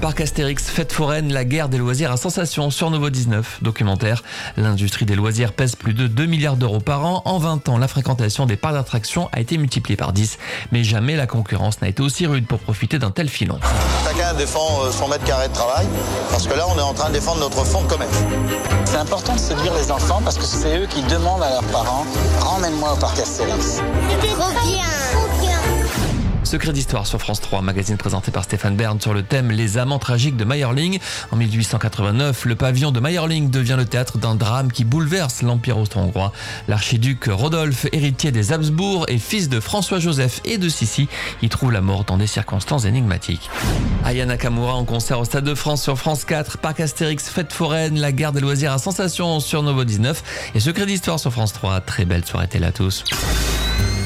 Parc Astérix, fête foraine, la guerre des loisirs à sensation sur Nouveau 19. Documentaire. L'industrie des loisirs pèse plus de 2 milliards d'euros par an. En 20 ans, la fréquentation des parcs d'attractions a été multipliée par 10. Mais jamais la concurrence n'a été aussi rude pour profiter d'un tel filon. Chacun défend son mètre carré de travail, parce que là, on est en train de défendre notre fonds de commerce. C'est important de séduire les enfants parce que c'est eux qui demandent à leurs parents « Ramène-moi au parc Astérix ». C'était trop bien. Secret d'histoire sur France 3, magazine présenté par Stéphane Bern sur le thème Les amants tragiques de Mayerling. En 1889, le pavillon de Mayerling devient le théâtre d'un drame qui bouleverse l'Empire austro-hongrois. L'archiduc Rodolphe, héritier des Habsbourg et fils de François-Joseph et de Sissi, y trouve la mort dans des circonstances énigmatiques. Aya Nakamura en concert au Stade de France sur France 4, Parc Astérix, fête foraine, la guerre des loisirs à sensation sur Nouveau 19 et Secret d'histoire sur France 3. Très belle soirée télé à tous.